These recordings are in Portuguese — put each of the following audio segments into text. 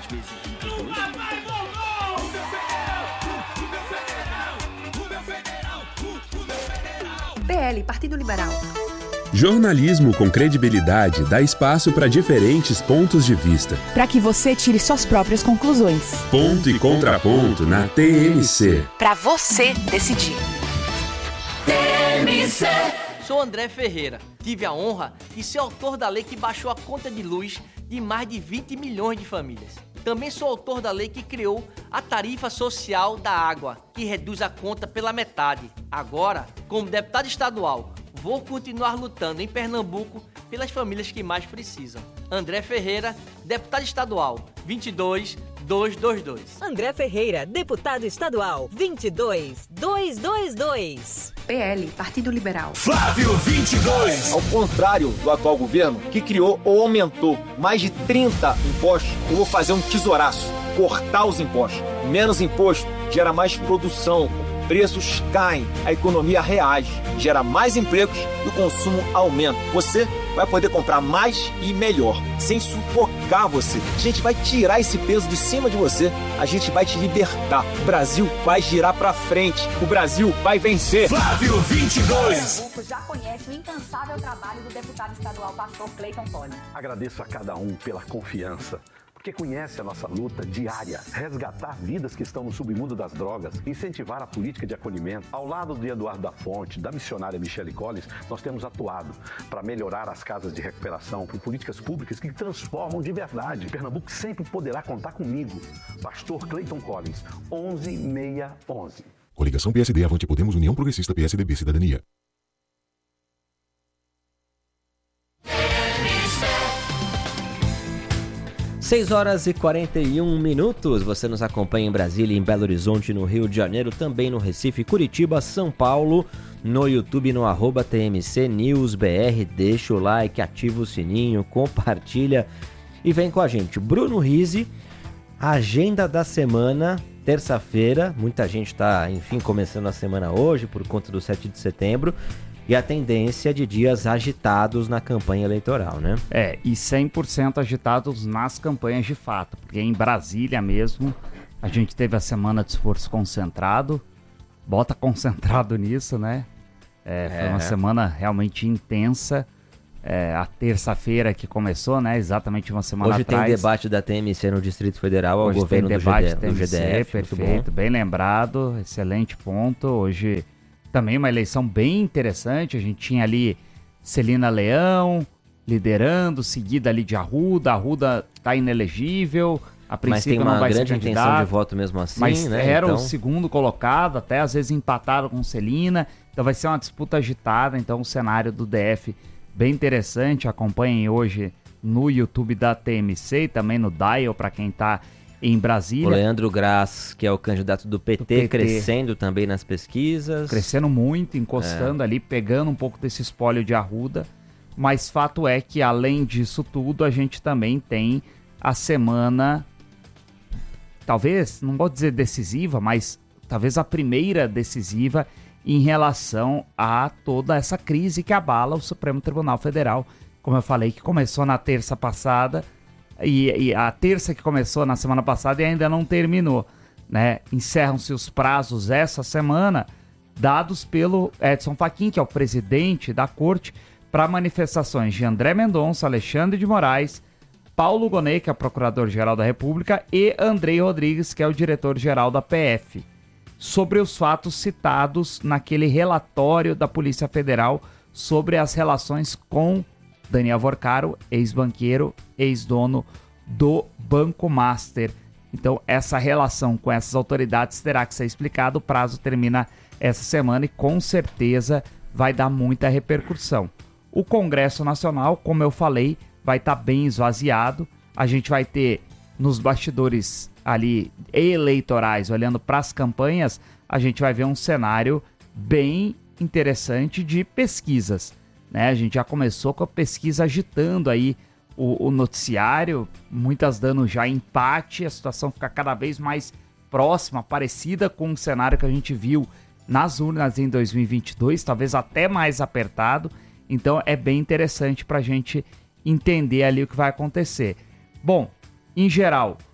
vezes 22. PL, Partido Liberal. Jornalismo com credibilidade dá espaço para diferentes pontos de vista. Para que você tire suas próprias conclusões. Ponto e contraponto na TMC. Para você decidir. TMC. Sou André Ferreira. Tive a honra de ser autor da lei que baixou a conta de luz de mais de 20 milhões de famílias. Também sou autor da lei que criou a tarifa social da água, que reduz a conta pela metade. Agora, como deputado estadual, vou continuar lutando em Pernambuco pelas famílias que mais precisam. André Ferreira, deputado estadual, 22222. André Ferreira, deputado estadual, 22222. PL, Partido Liberal. Flávio 22. Ao contrário do atual governo, que criou ou aumentou mais de 30 impostos, eu vou fazer um tesouraço, cortar os impostos. Menos imposto gera mais produção, preços caem, a economia reage, gera mais empregos e o consumo aumenta. Você vai poder comprar mais e melhor, sem sufocar você. A gente vai tirar esse peso de cima de você, a gente vai te libertar. O Brasil vai girar pra frente, o Brasil vai vencer. Flávio 22. O já conhece o incansável trabalho do deputado estadual pastor Cleiton Collins. Agradeço a cada um pela confiança, porque conhece a nossa luta diária, resgatar vidas que estão no submundo das drogas, incentivar a política de acolhimento. Ao lado de Eduardo da Fonte, da missionária Michele Collins, nós temos atuado para melhorar as casas de recuperação, por políticas públicas que transformam de verdade. Pernambuco sempre poderá contar comigo. Pastor Cleiton Collins, 11611. Coligação PSD, Avante Podemos, União Progressista, PSDB, Cidadania. 6 horas e 41 minutos. Você nos acompanha em Brasília, em Belo Horizonte, no Rio de Janeiro, também no Recife, Curitiba, São Paulo, no YouTube, no @TMC News BR. Deixa o like, ativa o sininho, compartilha e vem com a gente. Bruno Rizzi, agenda da semana, terça-feira. Muita gente está, enfim, começando a semana hoje por conta do 7 de setembro. E a tendência de dias agitados na campanha eleitoral, né? E 100% agitados nas campanhas de fato, porque em Brasília mesmo, a gente teve a semana de esforço concentrado, bota concentrado nisso, né? Foi uma semana realmente intensa, a terça-feira que começou, né? Exatamente uma semana Hoje atrás. Tem debate da TMC no Distrito Federal ao Hoje governo tem debate do GDF, perfeito, bem lembrado, excelente ponto. Hoje também uma eleição bem interessante, a gente tinha ali Celina Leão liderando, seguida ali de Arruda tá inelegível, a princípio não vai ser candidato. Mas tem uma grande intenção de voto mesmo assim, mas né? Era o segundo colocado, até às vezes empataram com Celina, então vai ser uma disputa agitada, então o cenário do DF bem interessante, acompanhem hoje no YouTube da TMC e também no Dial para quem tá em Brasília. O Leandro Graz, que é o candidato do PT, crescendo também nas pesquisas. Crescendo muito, encostando ali, pegando um pouco desse espólio de Arruda. Mas fato é que, além disso tudo, a gente também tem a semana, talvez, não vou dizer decisiva, mas talvez a primeira decisiva em relação a toda essa crise que abala o Supremo Tribunal Federal. Como eu falei, que começou na terça passada, e a terça que começou na semana passada e ainda não terminou, né? Encerram-se os prazos essa semana dados pelo Edson Fachin, que é o presidente da corte, para manifestações de André Mendonça, Alexandre de Moraes, Paulo Gonet, que é o procurador-geral da República, e Andrei Rodrigues, que é o diretor-geral da PF, sobre os fatos citados naquele relatório da Polícia Federal sobre as relações com Daniel Vorcaro, ex-banqueiro, ex-dono do Banco Master. Então, essa relação com essas autoridades terá que ser explicada. O prazo termina essa semana e, com certeza, vai dar muita repercussão. O Congresso Nacional, como eu falei, vai estar bem esvaziado. A gente vai ter, nos bastidores ali eleitorais, olhando para as campanhas, a gente vai ver um cenário bem interessante de pesquisas, né? A gente já começou com a pesquisa agitando aí o noticiário, muitas dando já empate, a situação fica cada vez mais próxima, parecida com o cenário que a gente viu nas urnas em 2022, talvez até mais apertado. Então é bem interessante para a gente entender ali o que vai acontecer. Bom, em geral,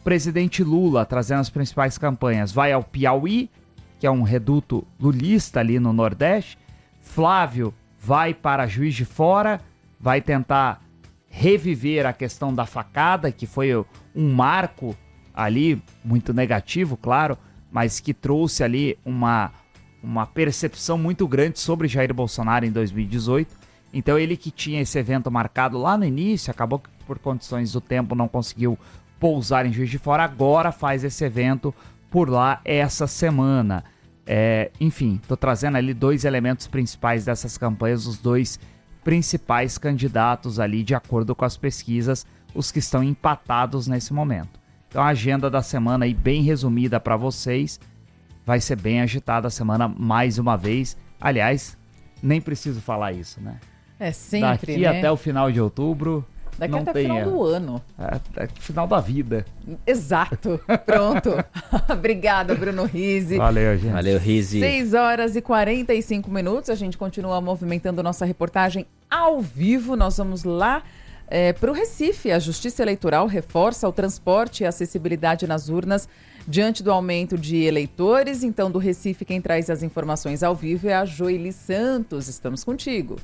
presidente Lula, trazendo as principais campanhas, vai ao Piauí, que é um reduto lulista ali no Nordeste. Flávio vai para Juiz de Fora, vai tentar reviver a questão da facada, que foi um marco ali, muito negativo, claro, mas que trouxe ali uma percepção muito grande sobre Jair Bolsonaro em 2018. Então ele que tinha esse evento marcado lá no início, acabou que por condições do tempo não conseguiu pousar em Juiz de Fora, agora faz esse evento por lá essa semana. Enfim, tô trazendo ali 2 elementos principais dessas campanhas, os 2 principais candidatos ali, de acordo com as pesquisas, os que estão empatados nesse momento. Então a agenda da semana aí bem resumida para vocês, vai ser bem agitada a semana mais uma vez. Aliás, nem preciso falar isso, né? Sempre, daqui até o final de outubro. Daqui até o final do ano. Até o final da vida. Exato. Pronto. Obrigada, Bruno Rizzi. Valeu, gente. Valeu, Rizzi. 6h45. A gente continua movimentando nossa reportagem ao vivo. Nós vamos lá para o Recife. A Justiça Eleitoral reforça o transporte e acessibilidade nas urnas diante do aumento de eleitores. Então, do Recife, quem traz as informações ao vivo é a Joeli Santos. Estamos contigo.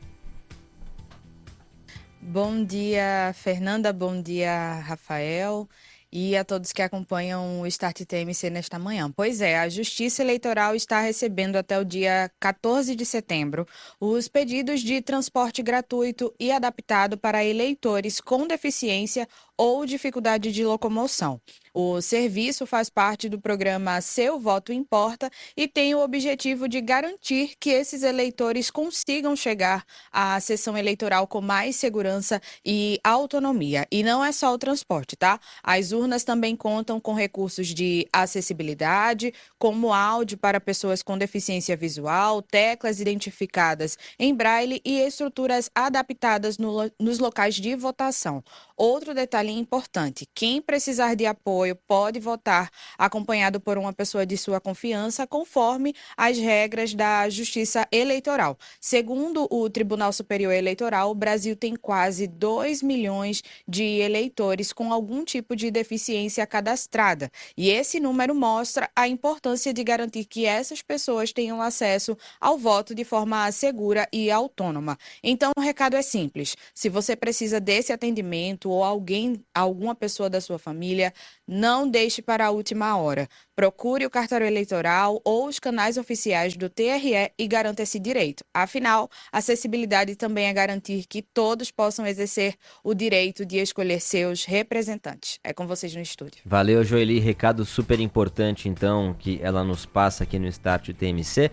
Bom dia, Fernanda. Bom dia, Rafael. E a todos que acompanham o Start TMC nesta manhã. Pois é, a Justiça Eleitoral está recebendo até o dia 14 de setembro os pedidos de transporte gratuito e adaptado para eleitores com deficiência ou dificuldade de locomoção. O serviço faz parte do programa Seu Voto Importa e tem o objetivo de garantir que esses eleitores consigam chegar à sessão eleitoral com mais segurança e autonomia. E não é só o transporte, tá? As urnas também contam com recursos de acessibilidade, como áudio para pessoas com deficiência visual, teclas identificadas em braille e estruturas adaptadas nos locais de votação. Outro detalhe importante, quem precisar de apoio pode votar acompanhado por uma pessoa de sua confiança, conforme as regras da Justiça Eleitoral. Segundo o Tribunal Superior Eleitoral, o Brasil tem quase 2 milhões de eleitores com algum tipo de deficiência cadastrada. E esse número mostra a importância de garantir que essas pessoas tenham acesso ao voto de forma segura e autônoma. Então, o recado é simples. Se você precisa desse atendimento ou alguma pessoa da sua família, não deixe para a última hora. Procure o cartório eleitoral ou os canais oficiais do TRE e garanta esse direito. Afinal, acessibilidade também é garantir que todos possam exercer o direito de escolher seus representantes. É com vocês no estúdio. Valeu, Joeli. Recado super importante, então, que ela nos passa aqui no Start TMC.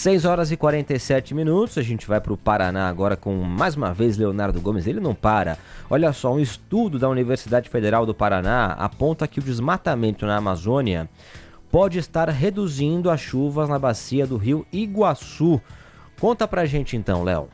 6h47. A gente vai para o Paraná agora com, mais uma vez, Leonardo Gomes. Ele não para. Olha só, um estudo da Universidade Federal do Paraná aponta que o desmatamento na Amazônia pode estar reduzindo as chuvas na bacia do rio Iguaçu. Conta pra gente então, Léo.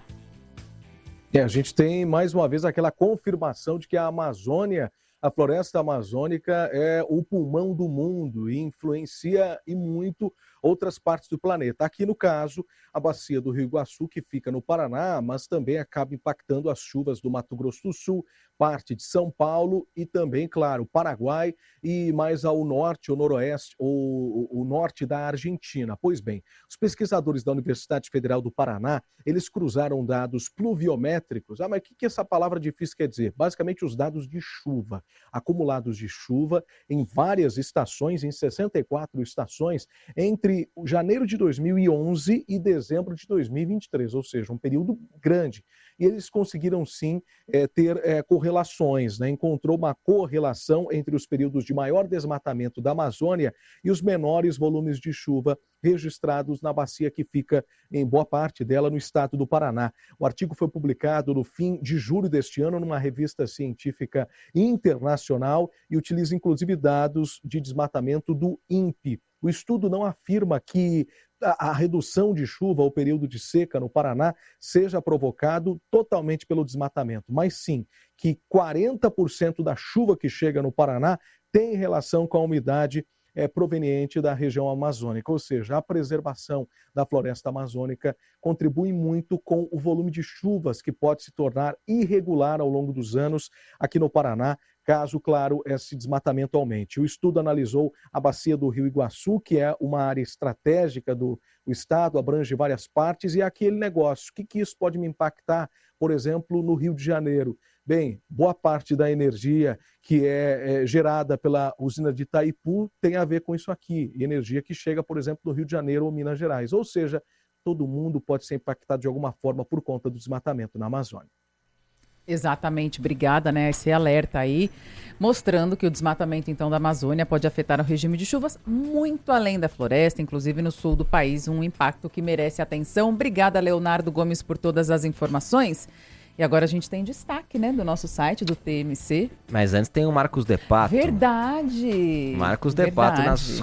A gente tem mais uma vez aquela confirmação de que a Amazônia, a floresta amazônica, é o pulmão do mundo e influencia e muito outras partes do planeta. Aqui, no caso, a bacia do Rio Iguaçu, que fica no Paraná, mas também acaba impactando as chuvas do Mato Grosso do Sul, parte de São Paulo e também, claro, Paraguai e mais ao norte, ou noroeste, ou o norte da Argentina. Pois bem, os pesquisadores da Universidade Federal do Paraná, eles cruzaram dados pluviométricos. Mas o que essa palavra difícil quer dizer? Basicamente, os dados de chuva, acumulados de chuva em várias estações, em 64 estações, entre janeiro de 2011 e dezembro de 2023, ou seja, um período grande. E eles conseguiram, sim, ter correlações, né? Encontrou uma correlação entre os períodos de maior desmatamento da Amazônia e os menores volumes de chuva registrados na bacia que fica, em boa parte dela, no estado do Paraná. O artigo foi publicado no fim de julho deste ano numa revista científica internacional e utiliza, inclusive, dados de desmatamento do INPE. O estudo não afirma que a redução de chuva ou período de seca no Paraná seja provocado totalmente pelo desmatamento, mas sim que 40% da chuva que chega no Paraná tem relação com a umidade proveniente da região amazônica, ou seja, a preservação da floresta amazônica contribui muito com o volume de chuvas que pode se tornar irregular ao longo dos anos aqui no Paraná, caso, claro, esse desmatamento aumente. O estudo analisou a bacia do Rio Iguaçu, que é uma área estratégica do estado, abrange várias partes, e aquele negócio, o que isso pode me impactar, por exemplo, no Rio de Janeiro? Bem, boa parte da energia que é gerada pela usina de Itaipu tem a ver com isso aqui, energia que chega, por exemplo, do Rio de Janeiro ou Minas Gerais. Ou seja, todo mundo pode ser impactado de alguma forma por conta do desmatamento na Amazônia. Exatamente, obrigada, né? Esse alerta aí, mostrando que o desmatamento, então, da Amazônia pode afetar o regime de chuvas muito além da floresta, inclusive no sul do país, um impacto que merece atenção. Obrigada, Leonardo Gomes, por todas as informações. E agora a gente tem destaque, né, do nosso site, do TMC. Mas antes tem o Marcos De Pato. Verdade! Marcos De Pato nas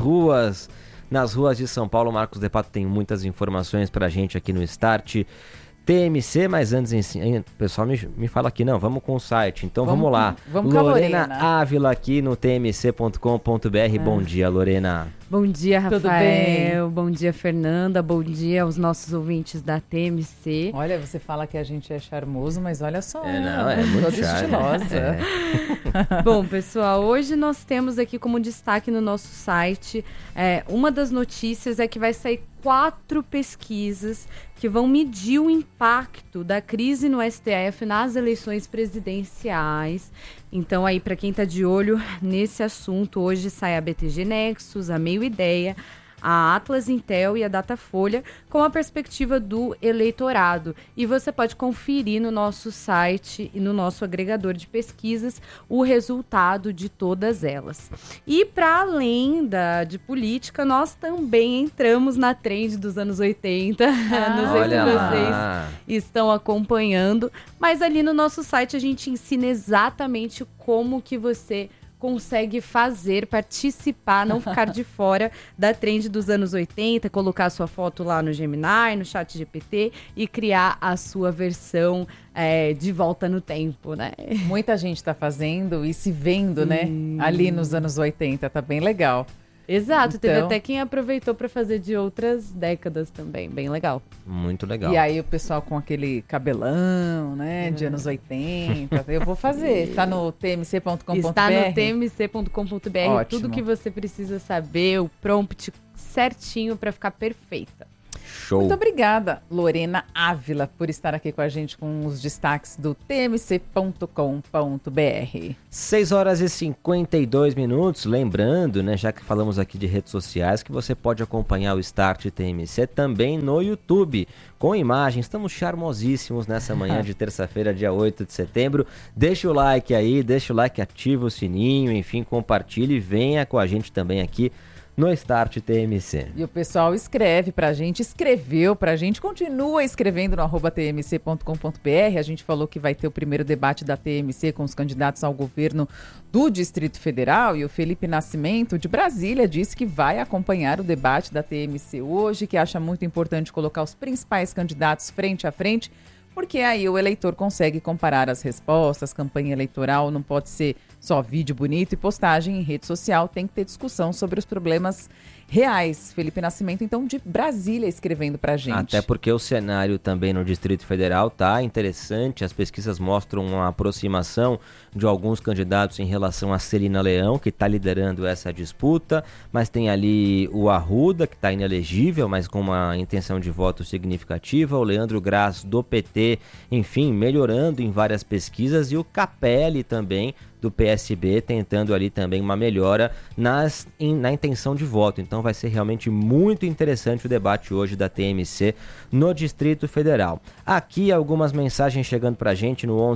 ruas de São Paulo. Marcos De Pato tem muitas informações pra gente aqui no Start TMC, mas antes, o pessoal me fala aqui, não, vamos com o site, então vamos lá. Vamos com a Lorena Ávila aqui no tmc.com.br. Bom dia, Lorena. Bom dia, Rafael. Tudo bem? Bom dia, Fernanda. Bom dia aos nossos ouvintes da TMC. Olha, você fala que a gente é charmoso, mas olha só. É muito toda estilosa. Bom, pessoal, hoje nós temos aqui como destaque no nosso site, uma das notícias é que vai sair 4 pesquisas que vão medir o impacto da crise no STF nas eleições presidenciais. Então, aí, para quem está de olho nesse assunto, hoje sai a BTG Nexus, a Meio Ideia, a Atlas Intel e a Datafolha, com a perspectiva do eleitorado. E você pode conferir no nosso site e no nosso agregador de pesquisas o resultado de todas elas. E para além de política, nós também entramos na trend dos anos 80. Não sei se vocês estão acompanhando, mas ali no nosso site a gente ensina exatamente como que você consegue participar, não ficar de fora da trend dos anos 80, colocar sua foto lá no Gemini, no ChatGPT e criar a sua versão de volta no tempo, né? Muita gente está fazendo e se vendo, né? Ali nos anos 80, tá bem legal. Exato, então, teve até quem aproveitou para fazer de outras décadas também, bem legal. Muito legal. E aí o pessoal com aquele cabelão, né, de anos 80, eu vou fazer, tá no tmc.com.br? Está no tmc.com.br, tudo que você precisa saber, o prompt certinho para ficar perfeita. Show. Muito obrigada, Lorena Ávila, por estar aqui com a gente com os destaques do tmc.com.br. 6h52. Lembrando, né, já que falamos aqui de redes sociais, que você pode acompanhar o Start TMC também no YouTube, com imagens. Estamos charmosíssimos nessa manhã de terça-feira, dia 8 de setembro. Deixa o like aí, ativa o sininho, enfim, compartilhe e venha com a gente também aqui no Start TMC. E o pessoal escreveu pra gente, continua escrevendo no @tmc.com.br. A gente falou que vai ter o primeiro debate da TMC com os candidatos ao governo do Distrito Federal, e o Felipe Nascimento, de Brasília, disse que vai acompanhar o debate da TMC hoje, que acha muito importante colocar os principais candidatos frente a frente, porque aí o eleitor consegue comparar as respostas. Campanha eleitoral não pode ser só vídeo bonito e postagem em rede social, tem que ter discussão sobre os problemas reais. Felipe Nascimento, então, de Brasília, escrevendo pra gente. Até porque o cenário também no Distrito Federal tá interessante, as pesquisas mostram uma aproximação de alguns candidatos em relação a Celina Leão, que está liderando essa disputa, mas tem ali o Arruda, que está inelegível, mas com uma intenção de voto significativa, o Leandro Graz, do PT, enfim, melhorando em várias pesquisas, e o Capelli também, do PSB, tentando ali também uma melhora na intenção de voto. Então vai ser realmente muito interessante o debate hoje da TMC no Distrito Federal. Aqui algumas mensagens chegando pra gente no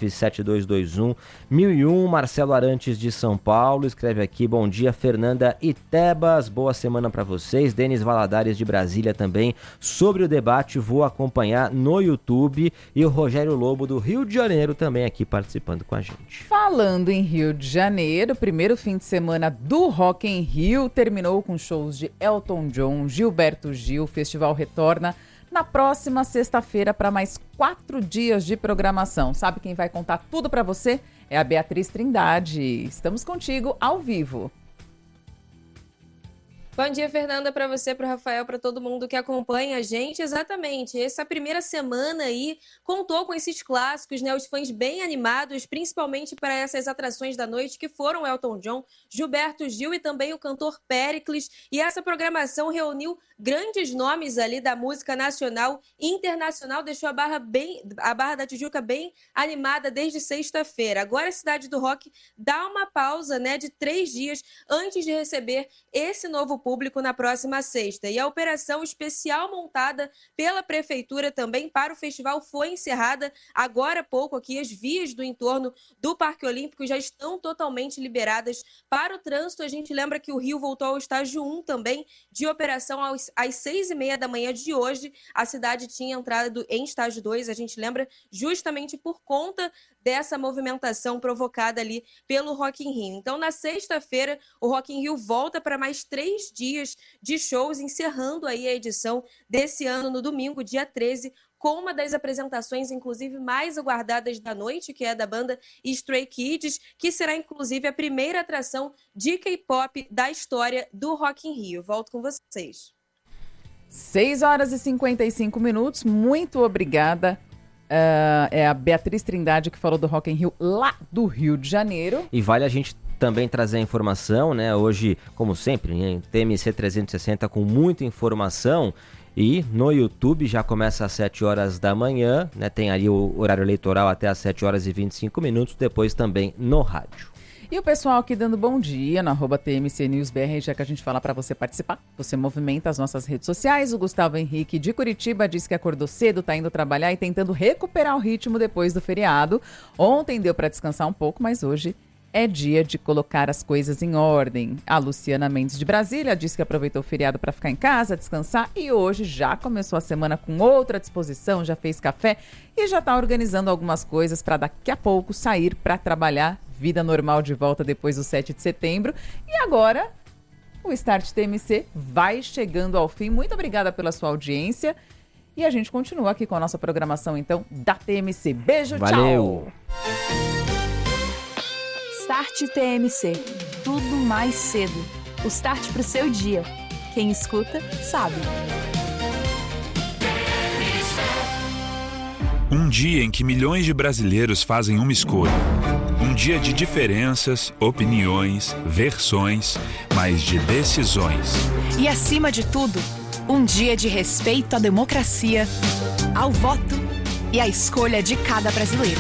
1197221-1001. Marcelo Arantes, de São Paulo, escreve aqui: bom dia, Fernanda e Tebas, boa semana para vocês. Denis Valadares, de Brasília, também sobre o debate, vou acompanhar no YouTube. E o Rogério Lobo, do Rio de Janeiro, também aqui participando com a gente. Falando em Rio de Janeiro, o primeiro fim de semana do Rock in Rio terminou com shows de Elton John, Gilberto Gil. O festival retorna na próxima sexta-feira para mais 4 dias de programação. Sabe quem vai contar tudo para você? É a Beatriz Trindade. Estamos contigo ao vivo. Bom dia, Fernanda, para você, para o Rafael, para todo mundo que acompanha a gente. Exatamente, essa primeira semana aí contou com esses clássicos, né? Os fãs bem animados, principalmente para essas atrações da noite, que foram Elton John, Gilberto Gil e também o cantor Péricles. E essa programação reuniu grandes nomes ali da música nacional e internacional, deixou a Barra da Tijuca bem animada desde sexta-feira. Agora a Cidade do Rock dá uma pausa, né, de 3 dias antes de receber esse novo público na próxima sexta. E a operação especial montada pela Prefeitura também para o festival foi encerrada agora há pouco aqui. As vias do entorno do Parque Olímpico já estão totalmente liberadas para o trânsito. A gente lembra que o Rio voltou ao estágio 1 também de operação às 6h30 da manhã de hoje. A cidade tinha entrado em estágio 2, a gente lembra, justamente por conta dessa movimentação provocada ali pelo Rock in Rio. Então, na sexta-feira, o Rock in Rio volta para mais 3 dias de shows, encerrando aí a edição desse ano no domingo, dia 13, com uma das apresentações, inclusive, mais aguardadas da noite, que é da banda Stray Kids, que será, inclusive, a primeira atração de K-pop da história do Rock in Rio. Volto com vocês. 6h55, muito obrigada. É a Beatriz Trindade que falou do Rock in Rio lá do Rio de Janeiro. E vale a gente também trazer a informação, né? Hoje, como sempre, em TMC 360 com muita informação. E no YouTube já começa às 7 horas da manhã, né? Tem ali o horário eleitoral até às 7h25, depois também no rádio. E o pessoal aqui dando bom dia no @TMCNewsBR, já que a gente fala para você participar. Você movimenta as nossas redes sociais. O Gustavo Henrique de Curitiba diz que acordou cedo, tá indo trabalhar e tentando recuperar o ritmo depois do feriado. Ontem deu para descansar um pouco, mas hoje é dia de colocar as coisas em ordem. A Luciana Mendes de Brasília diz que aproveitou o feriado para ficar em casa, descansar e hoje já começou a semana com outra disposição, já fez café e já está organizando algumas coisas para daqui a pouco sair para trabalhar. Vida normal de volta depois do 7 de setembro. E agora, o Start TMC vai chegando ao fim. Muito obrigada pela sua audiência. E a gente continua aqui com a nossa programação, então, da TMC. Beijo, valeu. Tchau! Start TMC. Tudo mais cedo. O start pro seu dia. Quem escuta, sabe. Um dia em que milhões de brasileiros fazem uma escolha. Um dia de diferenças, opiniões, versões, mas de decisões. E acima de tudo, um dia de respeito à democracia, ao voto e à escolha de cada brasileiro.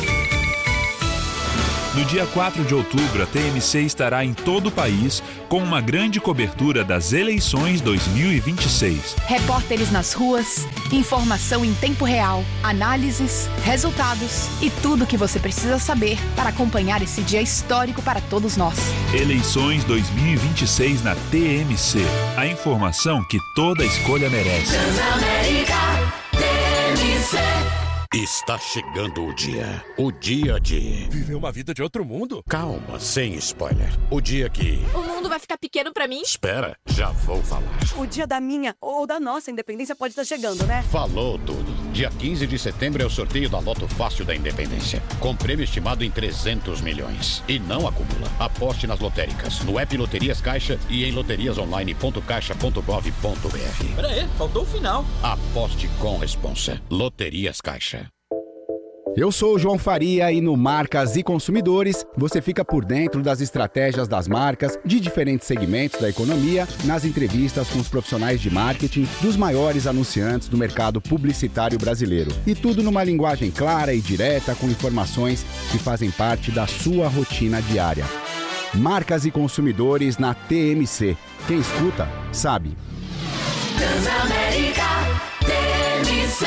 No dia 4 de outubro, a TMC estará em todo o país com uma grande cobertura das eleições 2026. Repórteres nas ruas, informação em tempo real, análises, resultados e tudo o que você precisa saber para acompanhar esse dia histórico para todos nós. Eleições 2026 na TMC. A informação que toda escolha merece. Transamérica, TMC. Está chegando o dia de... Viver uma vida de outro mundo? Calma, sem spoiler. O dia que... O mundo vai ficar pequeno pra mim? Espera, já vou falar. O dia da minha ou da nossa independência pode estar chegando, né? Falou tudo. Dia 15 de setembro é o sorteio da Loto Fácil da Independência, com prêmio estimado em 300 milhões. E não acumula. Aposte nas lotéricas, no app Loterias Caixa e em loteriasonline.caixa.gov.br. Peraí, faltou o final. Aposte com responsa. Loterias Caixa. Eu sou o João Faria e no Marcas e Consumidores você fica por dentro das estratégias das marcas de diferentes segmentos da economia, nas entrevistas com os profissionais de marketing dos maiores anunciantes do mercado publicitário brasileiro. E tudo numa linguagem clara e direta com informações que fazem parte da sua rotina diária. Marcas e Consumidores na TMC. Quem escuta, sabe. Transamérica, TMC.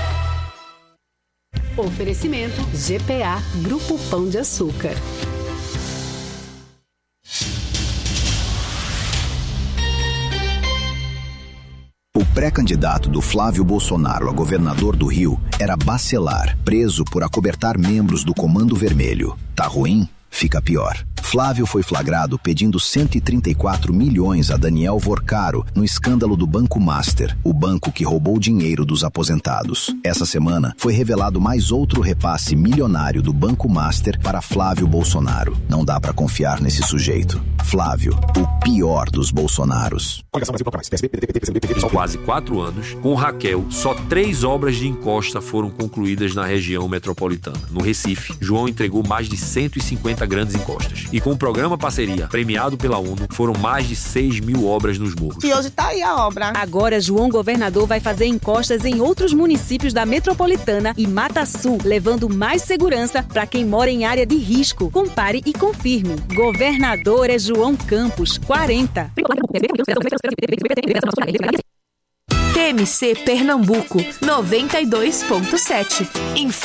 Oferecimento GPA, Grupo Pão de Açúcar. O pré-candidato do Flávio Bolsonaro a governador do Rio era Bacelar, preso por acobertar membros do Comando Vermelho. Tá ruim? Fica pior. Flávio foi flagrado pedindo 134 milhões a Daniel Vorcaro no escândalo do Banco Master, o banco que roubou dinheiro dos aposentados. Essa semana foi revelado mais outro repasse milionário do Banco Master para Flávio Bolsonaro. Não dá para confiar nesse sujeito. Flávio, o pior dos Bolsonaros. Em quase 4 anos, com Raquel, só 3 obras de encosta foram concluídas na região metropolitana. No Recife, João entregou mais de 150 grandes encostas. E com o programa Parceria, premiado pela ONU, foram mais de 6.000 obras nos morros. E hoje tá aí a obra. Agora, João Governador vai fazer encostas em outros municípios da metropolitana e Mata Sul, levando mais segurança para quem mora em área de risco. Compare e confirme. Governador é João Campos, 40. TMC Pernambuco, 92.7.